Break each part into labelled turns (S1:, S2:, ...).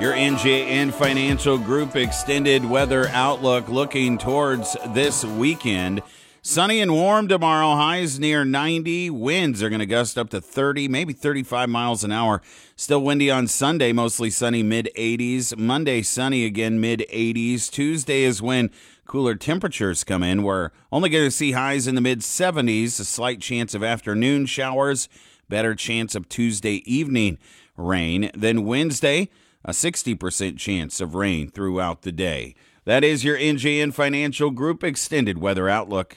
S1: Your NJN Financial Group extended weather outlook looking towards this weekend. Sunny and warm tomorrow, highs near 90. Winds are going to gust up to 30, maybe 35 miles an hour. Still windy on Sunday, mostly sunny, mid-80s. Monday, sunny again, mid-80s. Tuesday is when cooler temperatures come in. We're only going to see highs in the mid-70s, a slight chance of afternoon showers, better chance of Tuesday evening rain. Then Wednesday, a 60% chance of rain throughout the day. That is your NJN Financial Group extended weather outlook.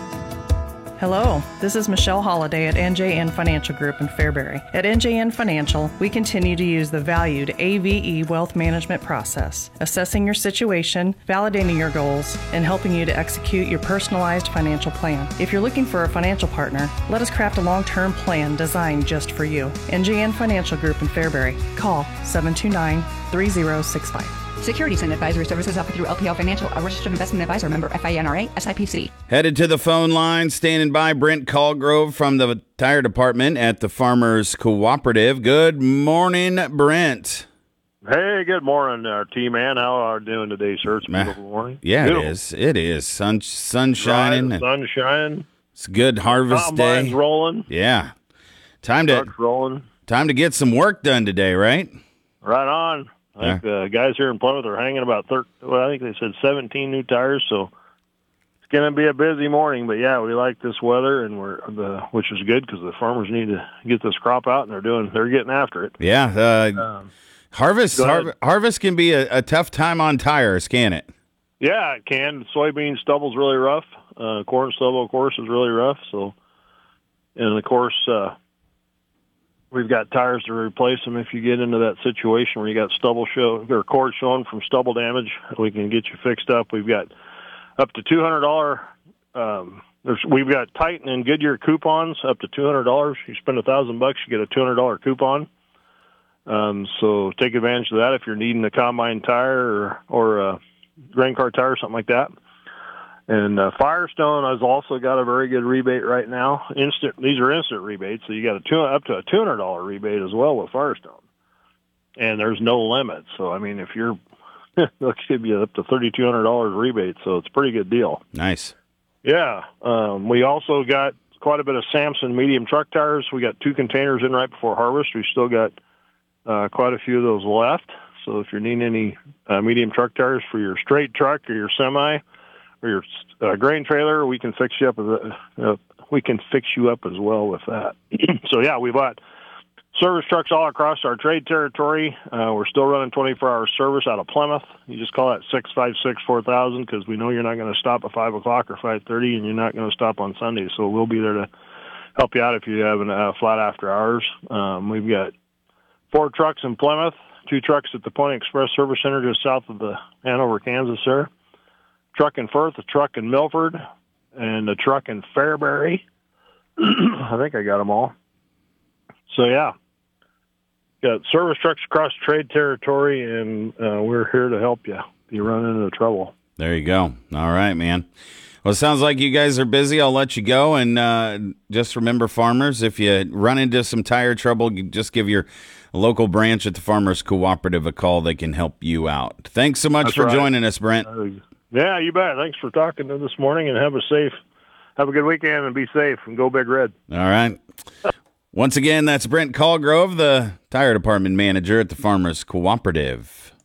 S2: Hello, this is Michelle Holliday at NJN Financial Group in Fairbury. At NJN Financial, we continue to use the valued AVE wealth management process, assessing your situation, validating your goals, and helping you to execute your personalized financial plan. If you're looking for a financial partner, let us craft a long-term plan designed just for you. NJN Financial Group in Fairbury. Call 729-3065.
S3: Securities and advisory services offered through LPL Financial, a registered investment advisor, member FINRA, SIPC.
S1: Headed to the phone line, standing by, Brent Callgrove from the tire department at the Farmers Cooperative. Good morning, Brent.
S4: Hey, good morning, T-Man. How are you doing today, sir? It's a beautiful morning.
S1: Yeah,
S4: beautiful.
S1: It is. Sun shining.
S4: Right, sun shining.
S1: It's a good harvest day.
S4: Combine's rolling.
S1: Yeah.
S4: Trucks rolling.
S1: Time to get some work done today, right?
S4: Right on. I think guys here in Plymouth are hanging about I think they said 17 new tires, so it's going to be a busy morning. But yeah, we like this weather, and which is good because the farmers need to get this crop out, and they're getting after it.
S1: Yeah, harvest can be a tough time on tires, can it?
S4: Yeah, it can. Soybean stubble's really rough. Corn stubble, of course, is really rough. So, and of course. We've got tires to replace them if you get into that situation where you got stubble or cord showing from stubble damage. We can get you fixed up. We've got up to $200. We've got Titan and Goodyear coupons up to $200. You spend $1,000, you get a $200 coupon. So take advantage of that if you're needing a combine tire or a grain car tire or something like that. And Firestone has also got a very good rebate right now. These are instant rebates, so you got up to a $200 rebate as well with Firestone. And there's no limit. So, I mean, if you're they'll give you up to $3,200 rebate, so it's a pretty good deal.
S1: Nice.
S4: Yeah. We also got quite a bit of Samson medium truck tires. We got 2 containers in right before harvest. We still got quite a few of those left. So if you're needing any medium truck tires for your straight truck or your semi, or your grain trailer, we can fix you up. We can fix you up as well with that. So yeah, we bought service trucks all across our trade territory. We're still running 24-hour service out of Plymouth. You just call that 656-4000 because we know you're not going to stop at 5 o'clock or 5:30, and you're not going to stop on Sunday. So we'll be there to help you out if you have a flat after hours. We've got 4 trucks in Plymouth, 2 trucks at the Pony Express Service Center just south of the Hanover, Kansas, there. Truck in Firth, a truck in Milford, and a truck in Fairbury. I think I got them all. So, yeah, got service trucks across trade territory, and we're here to help you if you run into trouble.
S1: There you go. All right, man. Well, it sounds like you guys are busy. I'll let you go. And just remember, farmers, if you run into some tire trouble, you just give your local branch at the Farmers Cooperative a call. They can help you out. Thanks so much for joining us, Brent.
S4: Yeah, you bet. Thanks for talking to this morning, and have a good weekend, and be safe, and go Big Red.
S1: All right. Once again, that's Brent Callgrove, the tire department manager at the Farmers Cooperative.